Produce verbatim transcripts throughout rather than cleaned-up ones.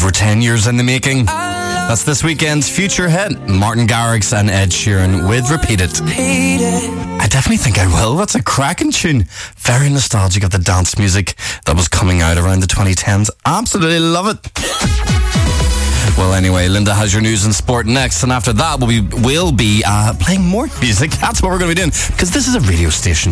over ten years in the making. That's this weekend's future hit, Martin Garrix and Ed Sheeran with Repeat It. I definitely think I will. That's a cracking tune. Very nostalgic of the dance music that was coming out around the twenty tens. Absolutely love it. Well, anyway, Linda has your news and sport next, and after that we'll be, we'll be uh, playing more music. That's what we're going to be doing, because this is a radio station.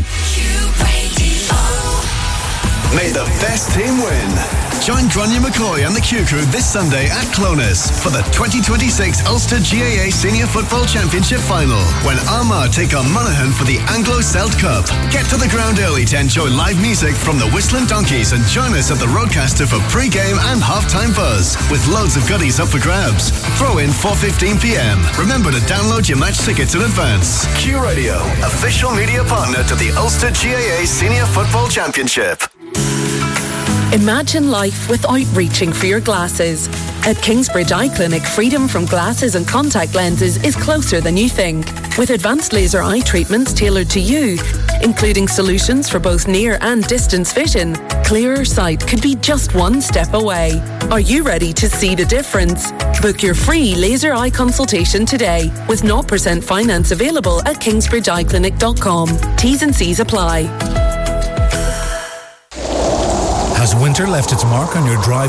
May the best team win. Join Gráinne McCoy and the Q Crew this Sunday at Clones for the twenty twenty-six Ulster G A A Senior Football Championship Final, when Armagh take on Monaghan for the Anglo-Celt Cup. Get to the ground early to enjoy live music from the Whistling Donkeys and join us at the Roadcaster for pre-game and half-time buzz, with loads of goodies up for grabs. Throw in four fifteen p m. Remember to download your match tickets in advance. Q Radio, official media partner to the Ulster G A A Senior Football Championship. Imagine life without reaching for your glasses. At Kingsbridge Eye Clinic, freedom from glasses and contact lenses is closer than you think. With advanced laser eye treatments tailored to you, including solutions for both near and distance vision, clearer sight could be just one step away. Are you ready to see the difference? Book your free laser eye consultation today with zero percent finance available at kingsbridge eye clinic dot com. T's and C's apply. Has winter left its mark on your drive?